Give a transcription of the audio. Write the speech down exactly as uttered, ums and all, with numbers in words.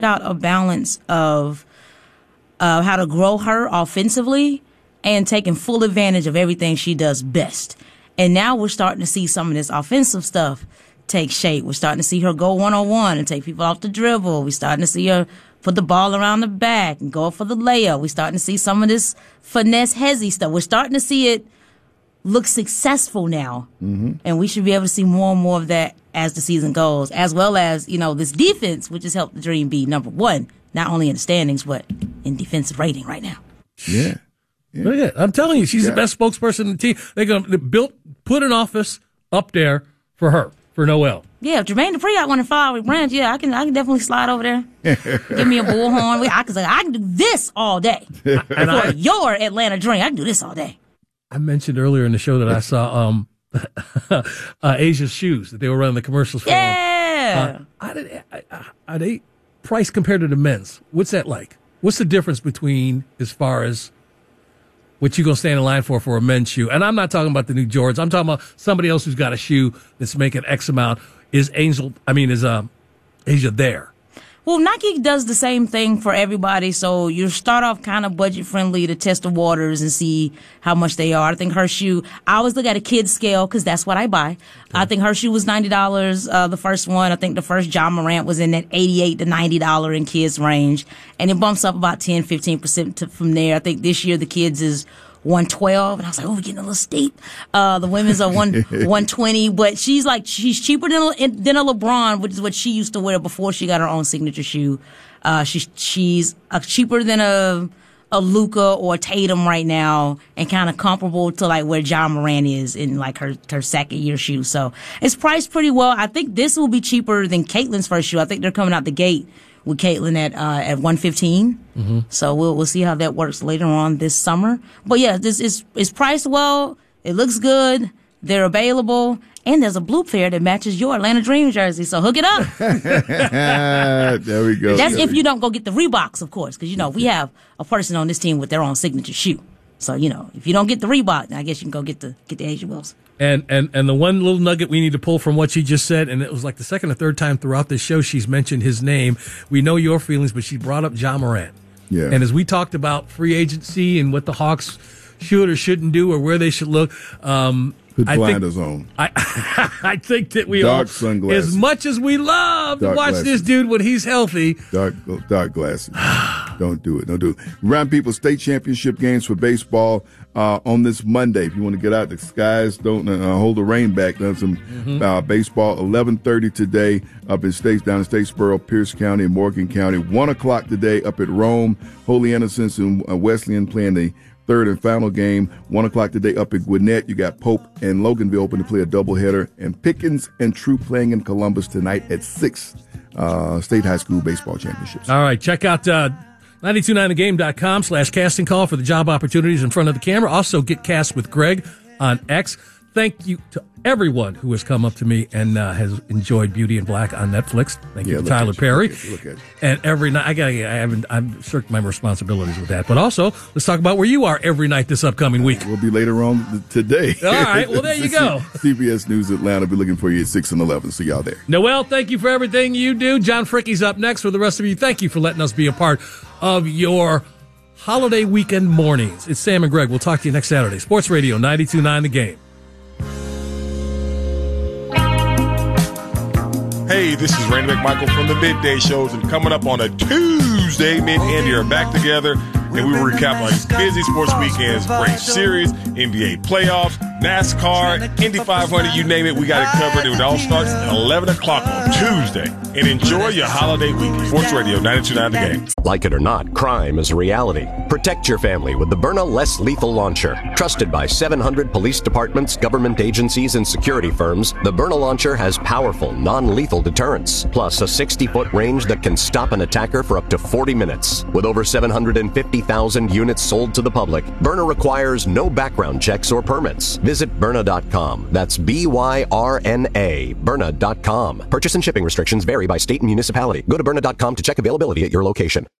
out a balance of uh, how to grow her offensively and taking full advantage of everything she does best. And now we're starting to see some of this offensive stuff take shape. We're starting to see her go one-on-one and take people off the dribble. We're starting to see her put the ball around the back and go for the layup. We're starting to see some of this finesse hezzy stuff. We're starting to see it look successful now. Mm-hmm. And we should be able to see more and more of that as the season goes, as well as, you know, this defense, which has helped the Dream be number one, not only in the standings, but in defensive rating right now. Yeah. Yeah. Look at, I'm telling you, she's yeah. the best spokesperson in the team. They're going to build, put an office up there for her, for Noelle. Yeah, if Jermaine Dupri got one in Flowery Branch, yeah, I can I can definitely slide over there. Give me a bullhorn. I can, I can do this all day. And for I, your Atlanta Dream, I can do this all day. I mentioned earlier in the show that I saw um, uh, Asia's shoes, that they were running the commercials for. Yeah. Uh, are, they, are they priced compared to the men's? What's that like? What's the difference between as far as what you going to stand in line for for a men's shoe? And I'm not talking about the new Jordans. I'm talking about somebody else who's got a shoe that's making X amount. Is Angel, I mean, is uh, Asia there? Well, Nike does the same thing for everybody, so you start off kind of budget-friendly to test the waters and see how much they are. I think her shoe, I always look at a kid's scale because that's what I buy. Okay. I think her shoe was ninety dollars, uh, the first one. I think the first John Morant was in that eighty-eight to ninety dollars in kids' range, and it bumps up about ten, fifteen percent to, from there. I think this year the kids is one twelve, and I was like, oh, we're getting a little steep. Uh, the women's are one, one twenty, but she's like, she's cheaper than a, than a LeBron, which is what she used to wear before she got her own signature shoe. Uh, she's, she's uh, cheaper than a, a Luka or Tatum right now, and kind of comparable to like where John Morant is in like her, her second year shoe. So it's priced pretty well. I think this will be cheaper than Caitlin's first shoe. I think they're coming out the gate with Caitlin at uh, at one fifteen. Mm-hmm. So we'll we'll see how that works later on this summer. But yeah, this is it's priced well. It looks good. They're available, and there's a blue pair that matches your Atlanta Dream jersey. So hook it up. There we go. That's there if you don't go get the Reeboks, of course, because you know we have a person on this team with their own signature shoe. So you know if you don't get the Reebok, I guess you can go get the get the Asia Wilson. And, and and the one little nugget we need to pull from what she just said, and it was like the second or third time throughout this show she's mentioned his name. We know your feelings, but she brought up Ja Morant. Yeah. And as we talked about free agency and what the Hawks should or shouldn't do or where they should look, um, put I blinders think, on. I, I think that we dark all, sunglasses. As much as we love dark to watch glasses. this dude when he's healthy, dark dark glasses. Don't do it. Don't do it. Round people state championship games for baseball uh, on this Monday. If you want to get out, the skies don't uh, hold the rain back. Done some mm-hmm. uh, baseball. eleven thirty today up in States, down in Statesboro, Pierce County, and Morgan County. One o'clock today up at Rome. Holy Innocents and uh, Wesleyan playing the third and final game. One o'clock today up at Gwinnett. You got Pope and Loganville open to play a doubleheader, and Pickens and True playing in Columbus tonight at six. Uh, State High School Baseball Championships. All right, check out uh, nine two nine the game dot com slash casting call for the job opportunities in front of the camera. Also, get cast with Greg on X. Thank you to everyone who has come up to me and uh, has enjoyed Beauty in Black on Netflix. Thank yeah, you to Tyler Perry. Look at you, look at you. And every night, I got, I haven't, I've shirked my responsibilities with that. But also, let's talk about where you are every night this upcoming week. We'll be later on today. All right, well, there you go. C B S News Atlanta will be looking for you at six and eleven. See y'all there. Noelle, thank you for everything you do. John Fricke's up next. For the rest of you, thank you for letting us be a part of your holiday weekend mornings. It's Sam and Greg. We'll talk to you next Saturday. Sports Radio ninety-two point nine The Game. Hey, this is Randy McMichael from the Midday Shows, and coming up on a Tuesday, me and Andy are back together, and we will recap our busy sports weekends, Braves series, N B A playoffs, NASCAR, Indy five hundred, you name it, we got it covered. It all starts at eleven o'clock on Tuesday. And enjoy your holiday week. Sports Radio ninety-two point nine The Game. Like it or not, crime is a reality. Protect your family with the Byrna Less Lethal Launcher. Trusted by seven hundred police departments, government agencies, and security firms, the Byrna Launcher has powerful, non-lethal deterrence, plus a sixty-foot range that can stop an attacker for up to forty minutes. With over seven hundred fifty thousand units sold to the public, Byrna requires no background checks or permits. Visit Byrna dot com. That's B Y R N A, Byrna dot com. Purchase and shipping restrictions vary by state and municipality. Go to Byrna dot com to check availability at your location.